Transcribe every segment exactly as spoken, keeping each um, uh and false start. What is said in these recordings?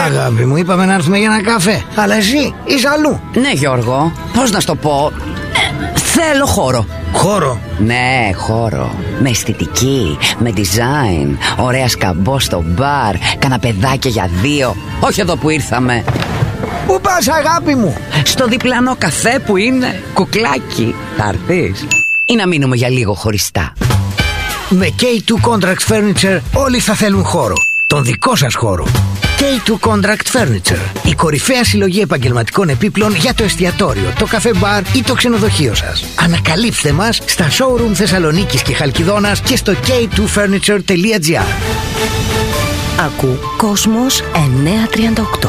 Αγάπη μου, είπαμε να έρθουμε για ένα καφέ. Αλλά εσύ είσαι αλλού. Ναι, Γιώργο, πώς να σου το πω. ε, Θέλω χώρο. Χώρο? Ναι, χώρο. Με αισθητική, με design. Ωραία σκαμπό στο μπαρ. Καναπεδάκια για δύο. Όχι εδώ που ήρθαμε. Πού πας, αγάπη μου? Στο διπλανό καφέ που είναι κουκλάκι. Θα έρθεις ή να μείνουμε για λίγο χωριστά? Με κέι τού Contract Furniture όλοι θα θέλουν χώρο. Τον δικό σας χώρο. κέι τού Contract Furniture. Η κορυφαία συλλογή επαγγελματικών επίπλων για το εστιατόριο, το καφέ μπαρ ή το ξενοδοχείο σας. Ανακαλύψτε μας στα showroom Θεσσαλονίκης και Χαλκιδόνας και στο κέι τού φέρνιτσερ τελεία τζι άρ. Ακού Κόσμος εννιακόσια τριάντα οκτώ.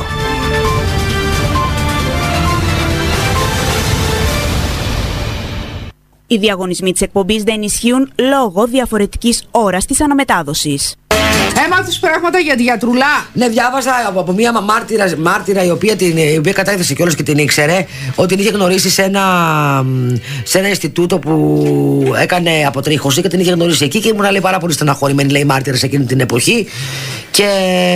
Οι διαγωνισμοί της εκπομπής δεν ισχύουν λόγω διαφορετικής ώρας της αναμετάδοσης. Έμαθες πράγματα για τη γιατρουλά? Ναι, διάβασα από, από μία μάρτυρα, μάρτυρα η οποία, την, η οποία κατάθεσε κιόλας και την ήξερε, ότι την είχε γνωρίσει σε ένα, σε ένα Ινστιτούτο που έκανε αποτρίχωση και την είχε γνωρίσει εκεί και ήμουν, λέει, πάρα πολύ στεναχωρημένη, λέει, μάρτυρα σε εκείνη την εποχή. Και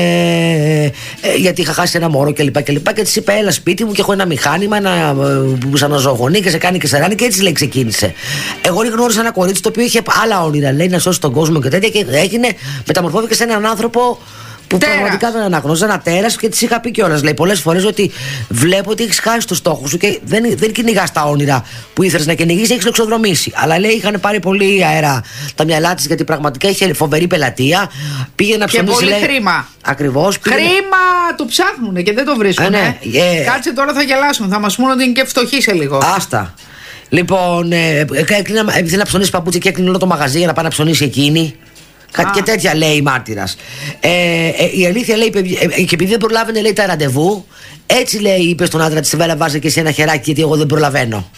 ε, γιατί είχα χάσει ένα μωρό κλπ. Και, και, και της είπε, έλα σπίτι μου και έχω ένα μηχάνημα, ένα, που σαν ζωογονεί και σε κάνει και σε ράνει, και έτσι, λέει, ξεκίνησε. Εγώ γνώρισα ένα κορίτσι το οποίο είχε άλλα όνειρα, λέει, να σώσει τον κόσμο και τέτοια, και έγινε, μεταμορφώθηκε σε έναν άνθρωπο που τέρας. Πραγματικά δεν αναγνώριζα, ένα τέρας, και της είχα πει κιόλας, λέει, πολλές φορές ότι βλέπω ότι έχεις χάσει το στόχο σου και δεν, δεν κυνηγάς τα όνειρα που ήθελες να κυνηγείς, έχεις εξοδρομήσει. Αλλά, λέει, είχαν πάρει πολύ αέρα τα μυαλά της, γιατί πραγματικά είχε φοβερή πελατεία. Πήγε να ψωνίσει. Και πολύ, λέει, χρήμα. Ακριβώς. Πήγαινε... Χρήμα το ψάχνουνε και δεν το βρίσκουνε. Ναι, yeah. Κάτσε τώρα, θα γελάσουν. Θα μας πούνε ότι είναι και φτωχή σε λίγο. Άστα. Λοιπόν, ε, έκλεινα, ήθελε να ψωνίσει παπούτσι και έκλεινε όλο το μαγαζί για να πάει να ψωνίσει εκείνη. Κάτι και τέτοια, λέει, η μάρτυρας. Ε, ε, η αλήθεια, λέει, ε, και επειδή δεν προλάβαινε, λέει, τα ραντεβού, έτσι, λέει, είπε στον άντρα της, Βέλα, βάζε και εσύ ένα χεράκι, γιατί εγώ δεν προλαβαίνω.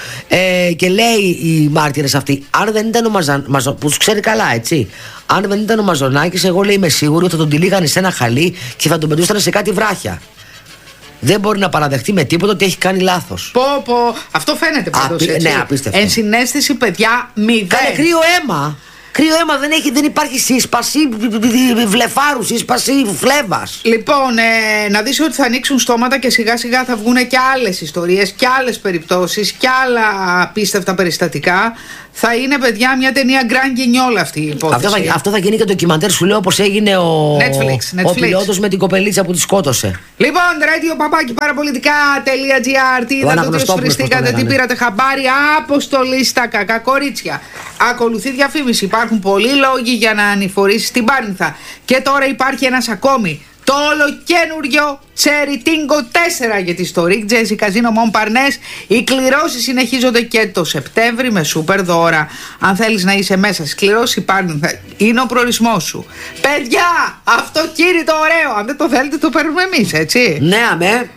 Ε, και λέει η μάρτυρας αυτή, αν δεν ήταν ο Μαζονάκης, που τους ξέρει καλά, έτσι, αν δεν ήταν ο Μαζονάκης, εγώ, λέει, είμαι σίγουρη ότι θα τον τυλίγανε σε ένα χαλί και θα τον πετούσαν σε κάτι βράχια. Δεν μπορεί να παραδεχτεί με τίποτα ότι έχει κάνει λάθος. Πω, πω. Αυτό φαίνεται πάντως, Απί... έτσι. Ναι, απίστευτο. Ενσυναίσθηση, παιδιά, μηδέν. Κάνε κρύο αίμα. Κρύο αίμα, δεν, έχει, δεν υπάρχει σύσπαση βλεφάρου, σύσπαση φλέβας. Λοιπόν, ε, να δεις ότι θα ανοίξουν στόματα και σιγά σιγά θα βγουν και άλλες ιστορίες και άλλες περιπτώσεις και άλλα απίστευτα περιστατικά. Θα είναι, παιδιά, μια ταινία Grand Guignol αυτή η υπόθεση. Αυτό θα, αυτό θα γίνει και ντοκιμαντέρ, σου λέω, όπως έγινε ο, Netflix, Netflix. ο πιλότος με την κοπελίτσα που τη σκότωσε. Λοιπόν, radio παπάκι παραπολιτικά.gr. Τι είδατε, τι σφριστήκατε, τι πήρατε χαμπάρι? Αποστολή στα κακά κορίτσια. Ακολουθεί διαφήμιση. Υπάρχουν πολλοί λόγοι για να ανηφορήσεις την Πάρνηθα. Και τώρα υπάρχει ένας ακόμη. Το ολοκένουργιο Cherry Tingo τέσσερα, γιατί στο Rick Jazzy Casino Montparnasse οι κληρώσεις συνεχίζονται και το Σεπτέμβρη με σούπερ δώρα. Αν θέλεις να είσαι μέσα στις κληρώσεις, υπάρχουν, είναι ο προορισμός σου. Παιδιά, αυτοκίνητο ωραίο. Αν δεν το θέλετε, το παίρνουμε εμείς, έτσι. Ναι, αμέ.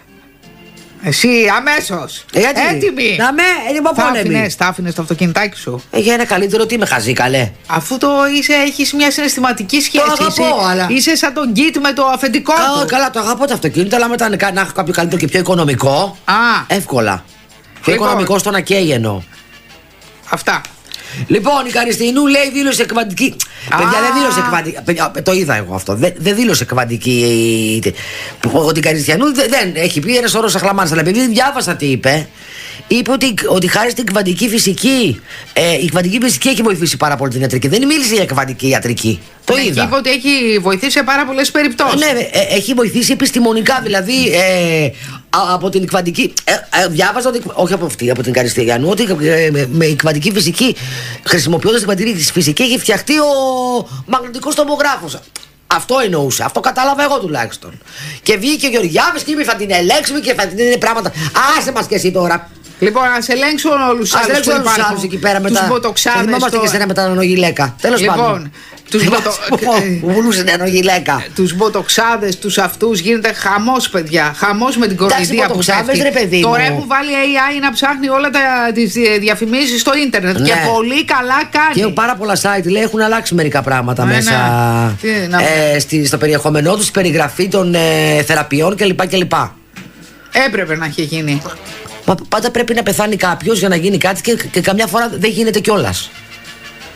Εσύ αμέσως. Γιατί? Έτοιμη. Να με, έτοιμο πόλεμη. Θα άφηνες το αυτοκινητάκι σου? Έχει ένα καλύτερο, τι με χαζεί, καλέ. Αφού το είσαι, έχεις μια συναισθηματική σχέση. Το αγαπώ, είσαι, αλλά... είσαι σαν τον Γκίτ με το αφεντικό Κα, του. Καλά, το αγαπώ το αυτοκίνητο, αλλά μετά να έχω κάποιο καλύτερο και πιο οικονομικό. Α. Εύκολα. Πιο Λοιπόν. οικονομικό στο να καίει εννοώ. Αυτά. Λοιπόν, η Καριστινού, λέει, δήλωσε εκβαντική. Παιδιά, δεν δήλωσε εκβαντική. Παιδιά, το είδα εγώ αυτό. Δεν, δεν δήλωσε εκβαντική. Ότι η Καριστιανού δεν, δεν έχει πει ένα σώρο αχλαμάρες. Αλλά επειδή διάβασα τι είπε, είπε ότι, ότι χάρη στην κβαντική φυσική, ε, η κβαντική φυσική έχει βοηθήσει πάρα πολύ την ιατρική. Δεν μίλησε για κβαντική ιατρική. Το ναι, είδα. Είπε ότι έχει βοηθήσει σε πάρα πολλές περιπτώσεις. Ναι, ε, έχει βοηθήσει επιστημονικά. Δηλαδή, ε, από την κβαντική. Ε, ε, διάβαζα ότι. Όχι από αυτή, από την Καριστιανού, ότι ε, με, με η κβαντική φυσική, χρησιμοποιώντας την κβαντική φυσική, έχει φτιαχτεί ο μαγνητικός τομογράφος. Αυτό εννοούσε, αυτό κατάλαβα εγώ τουλάχιστον. Και βγήκε ο Γεωργιάδης και είπε θα την ελέγξουμε και θα την είναι πράγματα. Άσε μας και εσύ τώρα. Λοιπόν, ας ελέγξουν όλους τους άλλους που υπάρχουν. Εκεί πέρα τους μετά. μποτοξάδες. Θυμόμαστε και σε ένα μετανογιλέκα. Τέλος λοιπόν, πάντων. Τους μποτο... Που βουλούσε νεανογιλέκα. Τους μποτοξάδες, τους αυτούς, γίνεται χαμός, παιδιά. Χαμός με την κοροϊδία που πέφτει. Τώρα έχουν βάλει έι άι να ψάχνει όλα τα, τις διαφημίσεις στο ίντερνετ. Ναι. Και πολύ καλά κάνει. Και πάρα πολλά site, λέει, έχουν αλλάξει μερικά πράγματα ναι, μέσα ναι. Τι, ε, στη, στο περιεχόμενό τους, στη περιγραφή των ε, θεραπείων κλπ. κλπ. Έπρεπε να έχει γίνει. Μα πάντα πρέπει να πεθάνει κάποιος για να γίνει κάτι και, και καμιά φορά δεν γίνεται κιόλας.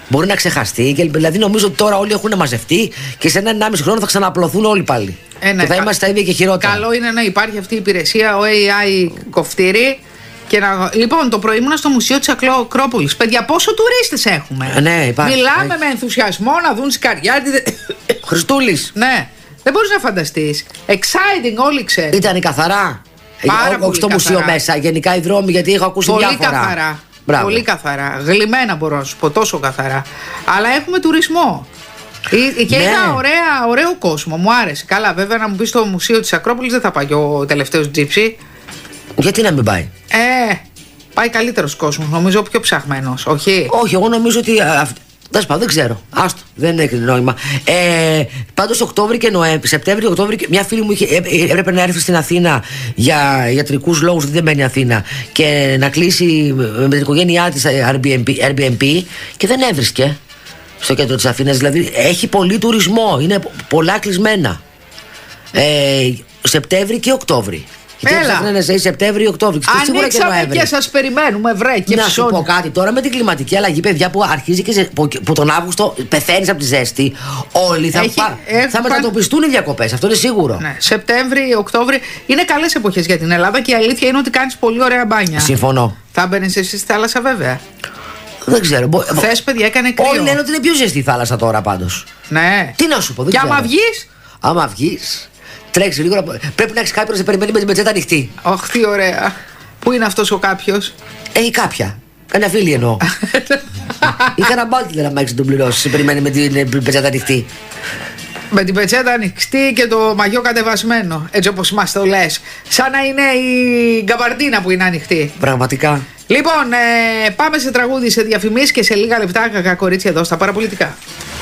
μπορεί να ξεχαστεί. Και, δηλαδή, νομίζω ότι τώρα όλοι έχουν μαζευτεί και σε ένα ενάμιση χρόνο θα ξαναπλωθούν όλοι πάλι. Ε, ναι, και θα κα... είμαστε τα ίδια και χειρότερα. Καλό είναι να υπάρχει αυτή η υπηρεσία, ο έι άι κοφτήρι. Και να... Λοιπόν, το πρωί ήμουνα στο Μουσείο της Ακρόπολης. Παιδιά, πόσο τουρίστες έχουμε. Ε, ναι, υπάρχει. Μιλάμε έχει. με ενθουσιασμό να δουν Σκαριάτη. Χριστούλης. Ναι, δεν μπορείς να φανταστείς. Exciting, όλοι ξέρουν. Ήταν καθαρά. Πάρα Όχι στο μουσείο μέσα, γενικά οι δρόμοι, γιατί έχω ακούσει πολύ διάφορα. Καθαρά. Μπράβο. Πολύ καθαρά. Γλυμμένα μπορώ να σου πω, τόσο καθαρά. Αλλά έχουμε τουρισμό. Και ναι. Είδα ωραία, ωραίο κόσμο, μου άρεσε. Καλά, βέβαια να μου πει στο Μουσείο της Ακρόπολης δεν θα πάει και ο τελευταίος τζίψι. Γιατί να μην πάει? Ε, πάει καλύτερος κόσμος, νομίζω πιο ψαχμένος, όχι? Όχι, εγώ νομίζω ότι. Δεν σπάω, δεν ξέρω. Άστο, δεν έχει νόημα. Ε, Πάντως Οκτώβρη και Νοέμβρη, Σεπτέμβρη, Οκτώβρη, μια φίλη μου είχε, έπρεπε να έρθει στην Αθήνα για ιατρικούς λόγους, δεν μένει Αθήνα, και να κλείσει με την οικογένειά της Airbnb και δεν έβρισκε στο κέντρο της Αθήνας. Δηλαδή έχει πολύ τουρισμό, είναι πολλά κλεισμένα. Ε, Σεπτέμβρη και Οκτώβρη. Έλα. Να είσαι Σεπτέμβριο, Οκτώβριο. Ανοίξαμε και, και σας περιμένουμε, βρε. Και να ψώνει. σου πω κάτι τώρα με την κλιματική αλλαγή, παιδιά, που αρχίζει και σε, που, που τον Αύγουστο πεθαίνεις από τη ζέστη. Όλοι θα, Έχει, πα, θα πα... μετατοπιστούν οι διακοπές. Αυτό είναι σίγουρο. Ναι. Σεπτέμβρη, Οκτώβρη είναι καλές εποχές για την Ελλάδα και η αλήθεια είναι ότι κάνεις πολύ ωραία μπάνια. Συμφωνώ. Θα μπαίνεις εσύ στη θάλασσα, βέβαια. Δεν ξέρω. Χθες, παιδιά, έκανε κρύο. Όλοι λένε ότι είναι πιο ζεστή η θάλασσα τώρα πάντως. Ναι. Τι να σου πω, δεν και ξέρω. άμα βγεις. Άμα βγεις. Τρέξει λίγο. Πρέπει να έχει κάποιον να σε περιμένει με την πετσέτα ανοιχτή. Αχ, τι ωραία. Πού είναι αυτός ο κάποιος? Έχει κάποια. Καμιά φίλη εννοώ. Είχα ένα μπάλτι να μάξει τον πληρώσει. Σε περιμένει με την πετσέτα ανοιχτή. Με την πετσέτα ανοιχτή και το μαγιό κατεβασμένο. Έτσι όπως μας το λες. Σαν να είναι η γκαμπαρντίνα που είναι ανοιχτή. Πραγματικά. Λοιπόν, ε, πάμε σε τραγούδι, σε διαφημίσεις και σε λίγα λεπτά κακά κορίτσια εδώ στα παραπολιτικά.